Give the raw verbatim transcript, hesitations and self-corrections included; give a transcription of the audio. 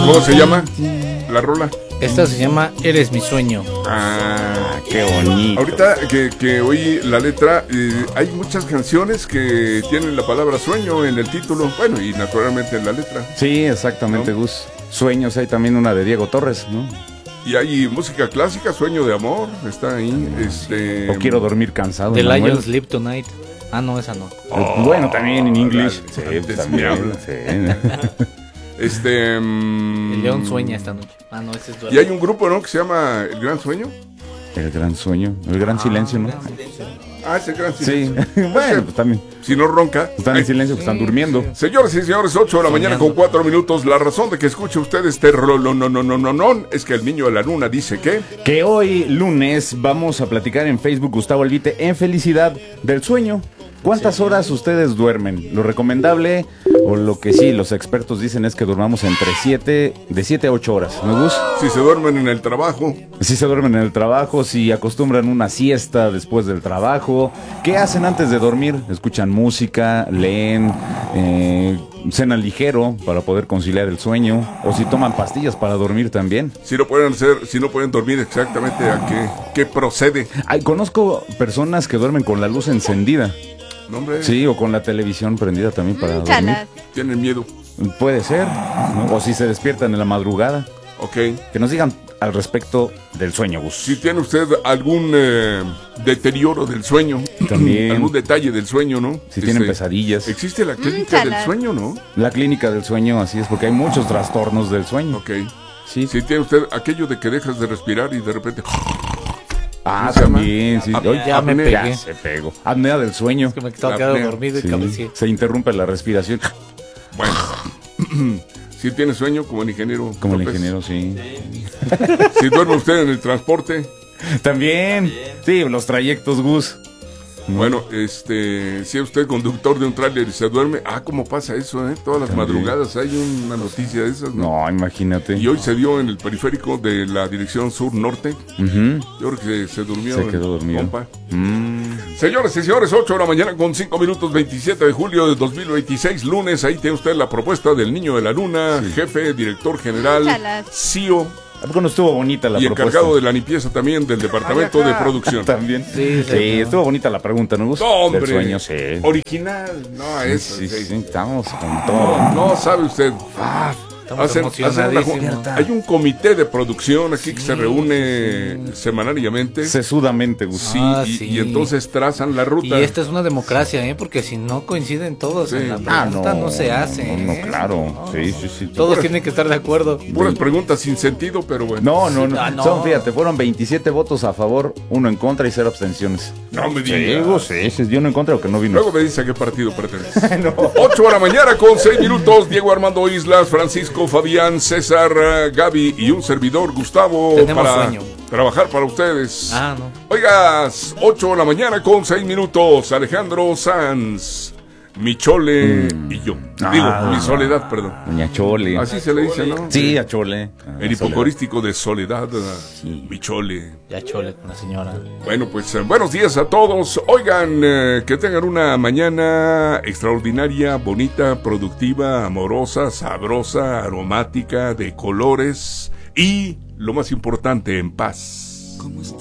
¿Cómo se llama la rola? Esta se llama Eres mi sueño. Ah, qué bonito. Ahorita que, que oí la letra, eh, hay muchas canciones que tienen la palabra sueño en el título. Bueno, y naturalmente en la letra. Sí, exactamente, ¿no? Gus. Sueños, hay también una de Diego Torres, ¿no? Y hay música clásica, Sueño de Amor, está ahí. Este... O Quiero dormir cansado. The Lion Sleep Tonight. Ah, no, esa no. Oh, bueno, también en inglés. Sí, también. Sí. Este... Um... El león sueña esta noche. Ah, no, ese es duerme. Y hay un grupo, ¿no? Que se llama El Gran Sueño. El Gran Sueño, El Gran ah, Silencio, ¿no? Ah, es El Gran Silencio. Sí, bueno, pues también. Si no ronca. Están en silencio, que están durmiendo. Señores y señores, ocho de la mañana con cuatro minutos. La razón de que escuche usted este rolo, no, no, no, no, no, es que el niño de la luna dice que... Que hoy, lunes, vamos a platicar en Facebook, Gustavo Albite, en Felicidad del Sueño. ¿Cuántas sí. horas ustedes duermen? Lo recomendable, o lo que sí, los expertos dicen es que durmamos entre siete, de siete a ocho horas, ¿no, Gus? Si se duermen en el trabajo. Si se duermen en el trabajo, si acostumbran una siesta después del trabajo. ¿Qué hacen antes de dormir? ¿Escuchan música? ¿Leen? Eh, ¿Cenan ligero para poder conciliar el sueño? ¿O si toman pastillas para dormir también? Si no pueden hacer, si no pueden dormir exactamente, ¿a qué, qué procede? Ay, conozco personas que duermen con la luz encendida. No, hombre. Sí, o con la televisión prendida también para Chalas. dormir. Tienen miedo. Puede ser, ¿no? O si se despiertan en la madrugada. Ok. Que nos digan al respecto del sueño, Gus. Si tiene usted algún eh, deterioro del sueño, también algún detalle del sueño, ¿no? Si este, tienen pesadillas. Existe la clínica mm, del sueño, ¿no? La clínica del sueño, así es, porque hay muchos trastornos del sueño. Ok. Sí. Si tiene usted aquello de que dejas de respirar y de repente... Ah, también, sí. Oye, ya me pegué. Ya se pegó. Apnea del sueño. Es que me estaba quedando dormido y sí. cabeceé. Se interrumpe la respiración. Bueno, si tiene sueño como el ingeniero. Como López. el ingeniero, sí. Si duerme usted en el transporte. También. Sí, los trayectos, Gus. Bueno, este, si es usted conductor de un tráiler y se duerme, ah, ¿cómo pasa eso, eh? Todas las también. madrugadas hay una noticia de esas, ¿no? No, imagínate. Y hoy se dio en el periférico de la dirección sur-norte. Uh-huh. Yo creo que se durmió. Se quedó dormido. Compa. Mm. Señores y señores, ocho de la mañana con cinco minutos, veintisiete de julio de dos mil veintiséis, lunes. Ahí tiene usted la propuesta del Niño de la Luna, sí. jefe, director general, Chalas. C E O. ¿A poco no estuvo bonita la y propuesta? Y encargado de la limpieza también del departamento de producción. También. Sí, sí, sí, estuvo bonita la pregunta, ¿no? No, hombre. Del sueño, sí. Original, no, sí, eso. Sí, sí, sí, estamos con todo. No, no sabe usted. Ah, hacen, hacen una, hay un comité de producción aquí sí, que se reúne sí. semanariamente. Sesudamente, Gus. Sí, ah, y, sí, y entonces trazan la ruta. Y esta es una democracia, ¿eh? Porque si no coinciden todos sí. en la pregunta, ah, no, no se hace. No, no ¿eh? claro. No, sí, sí, sí. Todos puras, tienen que estar de acuerdo. Puras preguntas sin sentido, pero bueno. No, no, no. Ah, no. Son, fíjate, fueron veintisiete votos a favor, uno en contra y cero abstenciones. No me digas. Sí, sí, yo no en contra o que no vino. Luego me dice a qué partido pertenece. no. ocho de la mañana con seis minutos. Diego Armando Islas, Francisco Fabián, César, Gaby y un servidor, Gustavo, tenemos para sueño. trabajar para ustedes. Ah, no. Oigas, ocho de la mañana con seis minutos. Alejandro Sanz, mi Chole mm. y yo. Ah, Digo, mi Soledad, perdón. Doña Chole. Así se le dice, ¿no? Sí, a Chole. Ah, el hipocorístico de Soledad, sí. mi Chole. Ya Chole con la señora. Bueno, pues eh, buenos días a todos. Oigan, eh, que tengan una mañana extraordinaria, bonita, productiva, amorosa, sabrosa, aromática, de colores y, lo más importante, en paz.